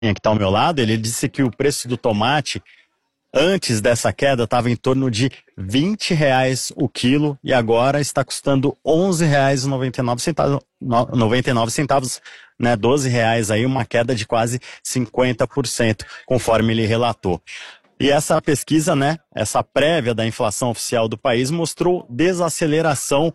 que está ao meu lado, ele disse que o preço do tomate antes dessa queda estava em torno de R$ 20 o quilo e agora está custando R$ 11,99, né, R$ 12 aí, uma queda de quase 50%, conforme ele relatou. E essa pesquisa, né, essa prévia da inflação oficial do país mostrou desaceleração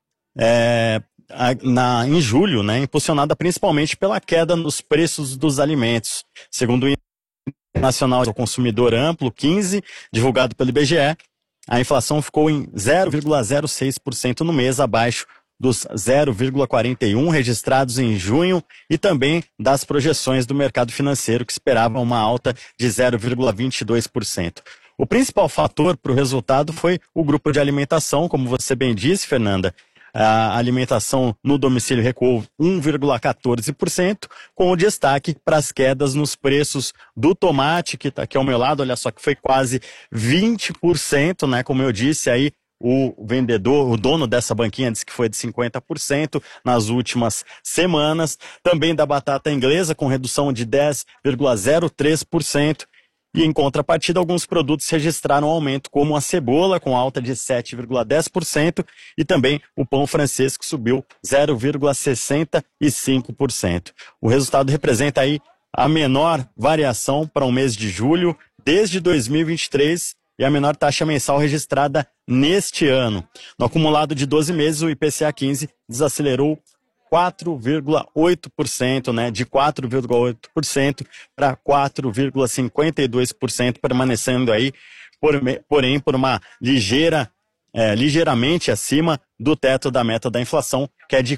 em julho, né, impulsionada principalmente pela queda nos preços dos alimentos. Segundo o Nacional do Consumidor Amplo, 15, divulgado pelo IBGE, a inflação ficou em 0,06% no mês, abaixo dos 0,41% registrados em junho e também das projeções do mercado financeiro, que esperavam uma alta de 0,22%. O principal fator para o resultado foi o grupo de alimentação, como você bem disse, Fernanda. A alimentação no domicílio recuou 1,14%, com o destaque para as quedas nos preços do tomate, que está aqui ao meu lado, olha só que foi quase 20%, né? Como eu disse aí, o vendedor, o dono dessa banquinha disse que foi de 50% nas últimas semanas. Também da batata inglesa, com redução de 10,03%. E em contrapartida, alguns produtos registraram aumento, como a cebola, com alta de 7,10%, e também o pão francês, que subiu 0,65%. O resultado representa aí a menor variação para o mês de julho desde 2023 e a menor taxa mensal registrada neste ano. No acumulado de 12 meses, o IPCA 15 desacelerou 4,8%, né, de 4,8% para 4,52%, permanecendo aí, porém, por uma ligeiramente acima do teto da meta da inflação, que é de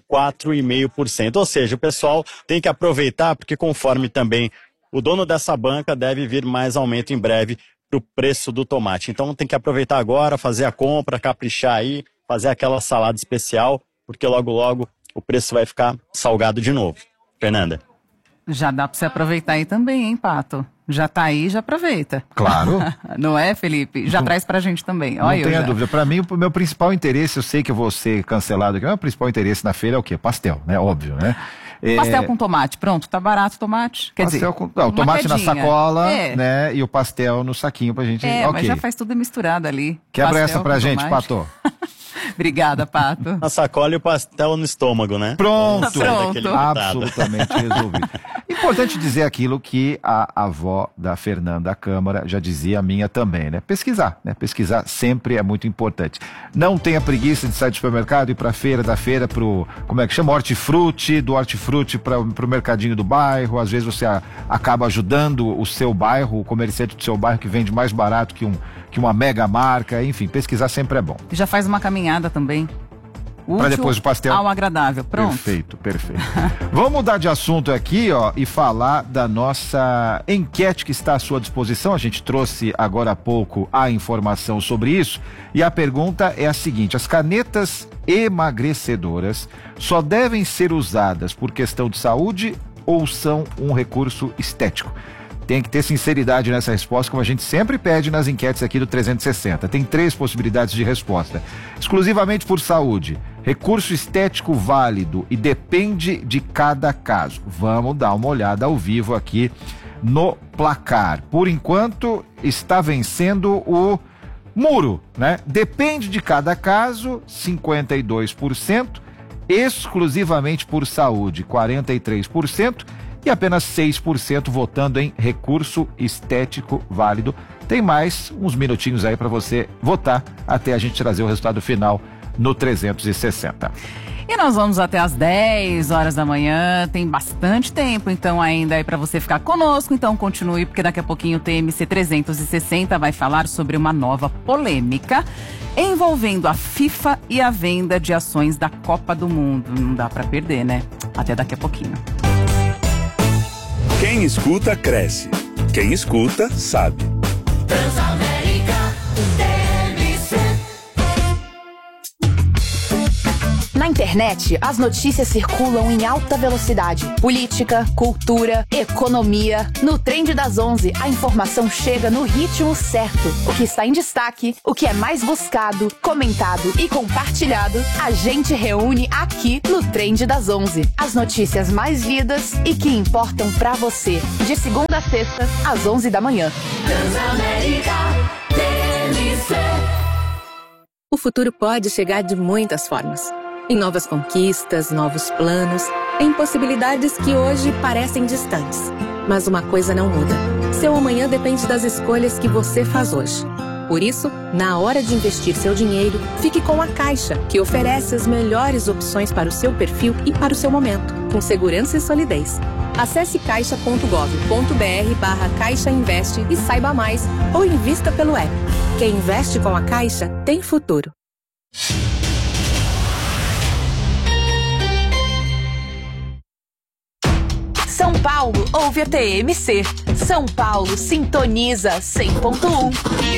4,5%. Ou seja, o pessoal tem que aproveitar, porque conforme também o dono dessa banca, deve vir mais aumento em breve para o preço do tomate. Então tem que aproveitar agora, fazer a compra, caprichar aí, fazer aquela salada especial, porque logo logo o preço vai ficar salgado de novo. Fernanda. Já dá para você aproveitar aí também, hein, Pato? Já tá aí, já aproveita. Claro. Não é, Felipe? Já traz pra gente também. Não tenha dúvida. Para mim, o meu principal interesse, eu sei que eu vou ser cancelado aqui, o meu principal interesse na feira é o quê? Pastel, né? Óbvio, né? Pastel com tomate, pronto, tá barato o tomate. Quer dizer, o tomate na sacola, né? E o pastel no saquinho pra gente. Mas já faz tudo misturado ali. Quebra pastel essa pra gente, tomate. Pato. Obrigada, Pato. A sacola e o pastel no estômago, né? Pronto. Absolutamente resolvido. Importante dizer aquilo que a avó da Fernanda Câmara já dizia, a minha também, né? Pesquisar, né? Pesquisar sempre é muito importante. Não tenha preguiça de sair do supermercado e ir pra feira, da feira pro, como é que chama? Hortifruti, do hortifruti pro mercadinho do bairro. Às vezes você acaba ajudando o seu bairro, o comerciante do seu bairro que vende mais barato que uma mega marca. Enfim, pesquisar sempre é bom. Já faz uma caminhada também. Para depois do pastel. Ao agradável. Pronto. Perfeito. Vamos mudar de assunto aqui, ó, e falar da nossa enquete que está à sua disposição. A gente trouxe agora há pouco a informação sobre isso. E a pergunta é a seguinte: as canetas emagrecedoras só devem ser usadas por questão de saúde ou são um recurso estético? Tem que ter sinceridade nessa resposta, como a gente sempre pede nas enquetes aqui do 360. Tem 3 possibilidades de resposta. Exclusivamente por saúde, recurso estético válido e depende de cada caso. Vamos dar uma olhada ao vivo aqui no placar. Por enquanto, está vencendo o muro, né? Depende de cada caso, 52%. Exclusivamente por saúde, 43%. E apenas 6% votando em recurso estético válido. Tem mais uns minutinhos aí para você votar até a gente trazer o resultado final no 360. E nós vamos até às 10 horas da manhã, tem bastante tempo então ainda aí para você ficar conosco, então continue, porque daqui a pouquinho o TMC 360 vai falar sobre uma nova polêmica envolvendo a FIFA e a venda de ações da Copa do Mundo. Não dá para perder, né? Até daqui a pouquinho. Quem escuta, cresce. Quem escuta, sabe. Na Na internet, as notícias circulam em alta velocidade. Política, cultura, economia. No Trend das 11, a informação chega no ritmo certo. O que está em destaque, o que é mais buscado, comentado e compartilhado, a gente reúne aqui no Trend das 11. As notícias mais lidas e que importam pra você. De segunda a sexta, às 11 da manhã. Transamérica TMC. O futuro pode chegar de muitas formas. Em novas conquistas, novos planos, em possibilidades que hoje parecem distantes. Mas uma coisa não muda. Seu amanhã depende das escolhas que você faz hoje. Por isso, na hora de investir seu dinheiro, fique com a Caixa, que oferece as melhores opções para o seu perfil e para o seu momento, com segurança e solidez. Acesse caixa.gov.br/Caixa Investe e saiba mais, ou invista pelo app. Quem investe com a Caixa tem futuro. São Paulo ouve a TMC. São Paulo sintoniza 100.1.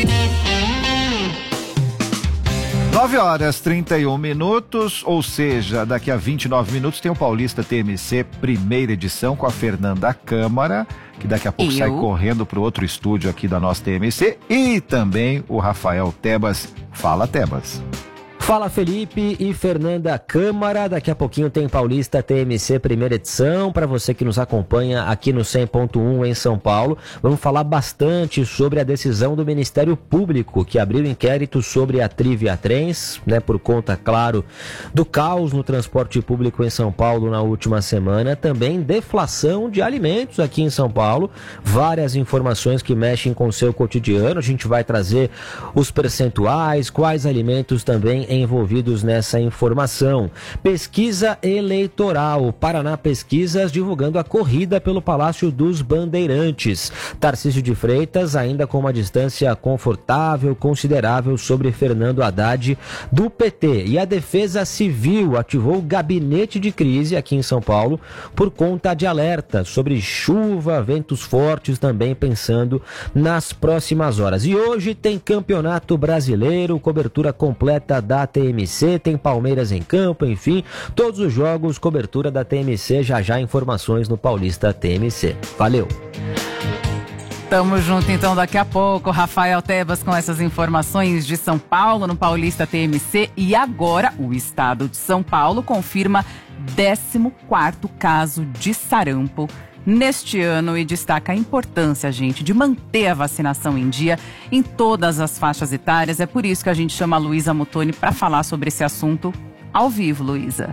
9h31, ou seja, daqui a 29 minutos tem o Paulista TMC, primeira edição, com a Fernanda Câmara, que daqui a pouco sai correndo para o outro estúdio aqui da nossa TMC, e também o Rafael Tebas. Fala, Tebas. Fala, Felipe e Fernanda Câmara. Daqui a pouquinho tem Paulista TMC primeira edição. Para você que nos acompanha aqui no 100.1 em São Paulo, vamos falar bastante sobre a decisão do Ministério Público, que abriu inquérito sobre a Triviatrens, por conta, claro, do caos no transporte público em São Paulo na última semana. Também deflação de alimentos aqui em São Paulo. Várias informações que mexem com o seu cotidiano. A gente vai trazer os percentuais, quais alimentos também envolvidos nessa informação. Pesquisa eleitoral. Paraná Pesquisas divulgando a corrida pelo Palácio dos Bandeirantes. Tarcísio de Freitas ainda com uma distância confortável, considerável sobre Fernando Haddad do PT. E a Defesa Civil ativou o gabinete de crise aqui em São Paulo por conta de alerta sobre chuva, ventos fortes, também pensando nas próximas horas. E hoje tem Campeonato Brasileiro, cobertura completa da TMC, tem Palmeiras em campo, enfim, todos os jogos, cobertura da TMC, já informações no Paulista TMC. Valeu! Tamo junto então daqui a pouco, Rafael Tebas com essas informações de São Paulo no Paulista TMC. E agora o estado de São Paulo confirma 14º caso de sarampo neste ano e destaca a importância, gente, de manter a vacinação em dia em todas as faixas etárias. É por isso que a gente chama a Luísa Muttoni para falar sobre esse assunto ao vivo, Luísa.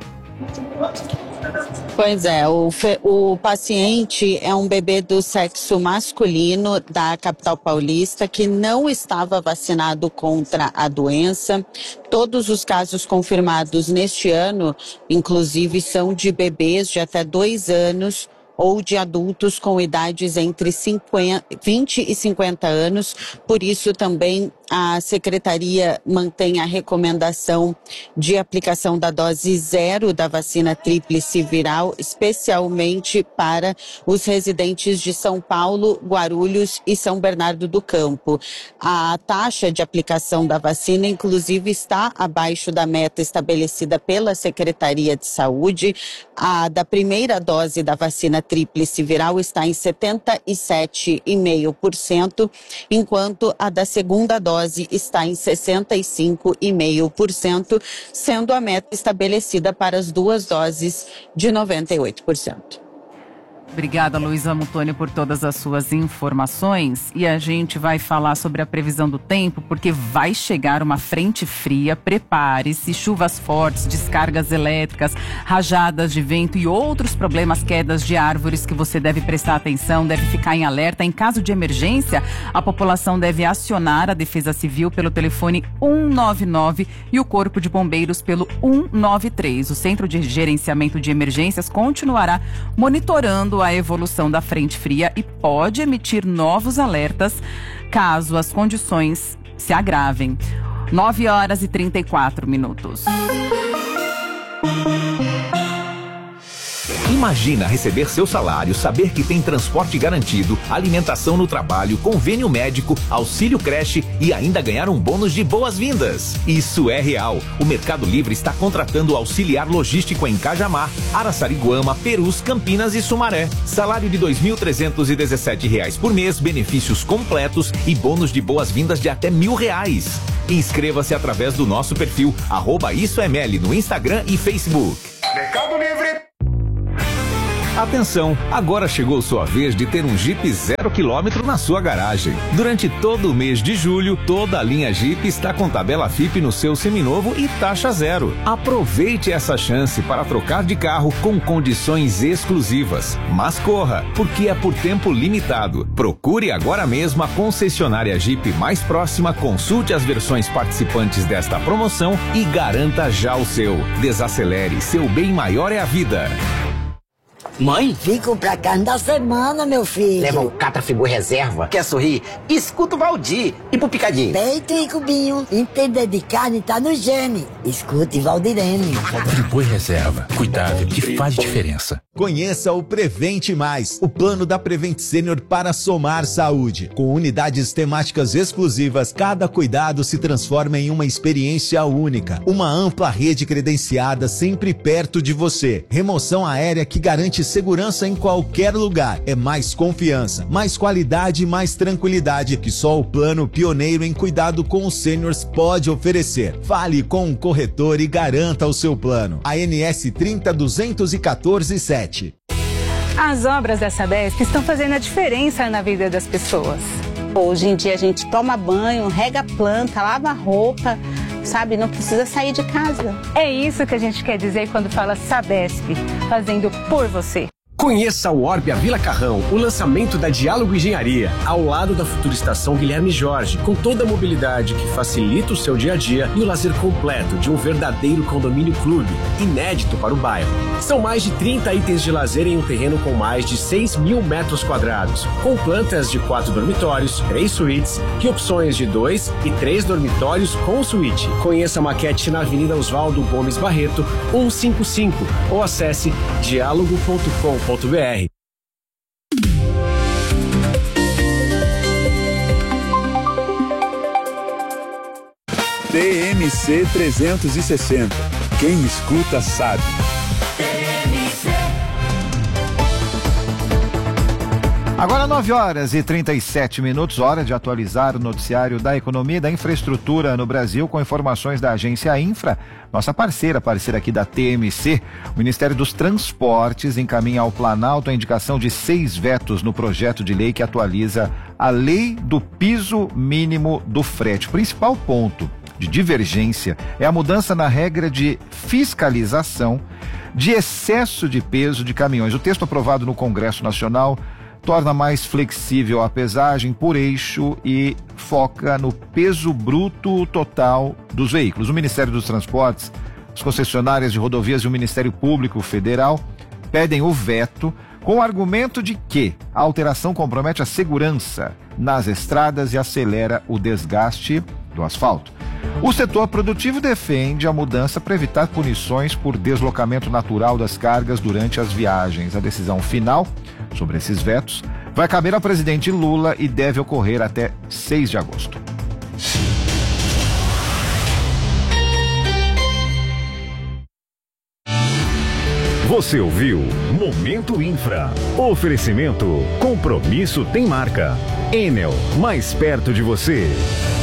Pois é, o paciente é um bebê do sexo masculino da capital paulista que não estava vacinado contra a doença. Todos os casos confirmados neste ano, inclusive, são de bebês de até 2 anos ou de adultos com idades entre 20 e 50 anos. Por isso também a Secretaria mantém a recomendação de aplicação da dose 0 da vacina tríplice viral, especialmente para os residentes de São Paulo, Guarulhos e São Bernardo do Campo. A taxa de aplicação da vacina, inclusive, está abaixo da meta estabelecida pela Secretaria de Saúde. A da primeira dose da vacina tríplice viral está em 77,5%, enquanto a da segunda dose está em 65,5%, sendo a meta estabelecida para as 2 doses de 98%. Obrigada, Luísa Muttoni, por todas as suas informações. E a gente vai falar sobre a previsão do tempo, porque vai chegar uma frente fria. Prepare-se, chuvas fortes, descargas elétricas, rajadas de vento e outros problemas, quedas de árvores que você deve prestar atenção, deve ficar em alerta. Em caso de emergência, a população deve acionar a Defesa Civil pelo telefone 199 e o Corpo de Bombeiros pelo 193. O Centro de Gerenciamento de Emergências continuará monitorando a evolução da frente fria e pode emitir novos alertas caso as condições se agravem. 9h34. Imagina receber seu salário, saber que tem transporte garantido, alimentação no trabalho, convênio médico, auxílio creche e ainda ganhar um bônus de boas-vindas. Isso é real. O Mercado Livre está contratando auxiliar logístico em Cajamar, Araçariguama, Perus, Campinas e Sumaré. Salário de R$ 2.317 por mês, benefícios completos e bônus de boas-vindas de até R$1.000. Inscreva-se através do nosso perfil @IsoEML no Instagram e Facebook. Mercado Livre. Atenção, agora chegou sua vez de ter um Jeep 0 km na sua garagem. Durante todo o mês de julho, toda a linha Jeep está com tabela FIP no seu seminovo e taxa zero. Aproveite essa chance para trocar de carro com condições exclusivas. Mas corra, porque é por tempo limitado. Procure agora mesmo a concessionária Jeep mais próxima, consulte as versões participantes desta promoção e garanta já o seu. Desacelere, seu bem maior é a vida. Mãe? Fico pra carne da semana, meu filho. Leva o Catrafibu Reserva. Quer sorrir? Escuta o Valdir. E pro Picadinho? Peito e cubinho. Entender de carne tá no gene. Escute Valdirene. Catrafibu Reserva. Cuidado que faz diferença. Conheça o Prevente Mais, o plano da Prevent Senior para somar saúde. Com unidades temáticas exclusivas, cada cuidado se transforma em uma experiência única. Uma ampla rede credenciada sempre perto de você. Remoção aérea que garante segurança em qualquer lugar. É mais confiança, mais qualidade e mais tranquilidade que só o plano pioneiro em cuidado com os sêniors pode oferecer. Fale com o corretor e garanta o seu plano. ANS 30.214.7. As obras da Sabesp estão fazendo a diferença na vida das pessoas. Hoje em dia a gente toma banho, rega planta, lava roupa, sabe? Não precisa sair de casa. É isso que a gente quer dizer quando fala Sabesp, fazendo por você. Conheça o Orbia Vila Carrão, o lançamento da Diálogo Engenharia, ao lado da futura estação Guilherme Jorge, com toda a mobilidade que facilita o seu dia a dia e o lazer completo de um verdadeiro condomínio clube, inédito para o bairro. São mais de 30 itens de lazer em um terreno com mais de 6.000 metros quadrados, com plantas de 4 dormitórios, 3 suítes e opções de 2 e 3 dormitórios com suíte. Conheça a maquete na Avenida Oswaldo Gomes Barreto, 155, ou acesse diálogo.com.br. TMC 360. Quem escuta sabe. Agora 9h37, hora de atualizar o noticiário da economia e da infraestrutura no Brasil com informações da agência Infra, nossa parceira aqui da TMC. O Ministério dos Transportes encaminha ao Planalto a indicação de 6 vetos no projeto de lei que atualiza a lei do piso mínimo do frete. O principal ponto de divergência é a mudança na regra de fiscalização de excesso de peso de caminhões. O texto aprovado no Congresso Nacional torna mais flexível a pesagem por eixo e foca no peso bruto total dos veículos. O Ministério dos Transportes, as concessionárias de rodovias e o Ministério Público Federal pedem o veto com o argumento de que a alteração compromete a segurança nas estradas e acelera o desgaste do asfalto. O setor produtivo defende a mudança para evitar punições por deslocamento natural das cargas durante as viagens. A decisão final sobre esses vetos vai caber ao presidente Lula e deve ocorrer até 6 de agosto. Você ouviu Momento Infra. Oferecimento. Compromisso tem marca. Enel, mais perto de você.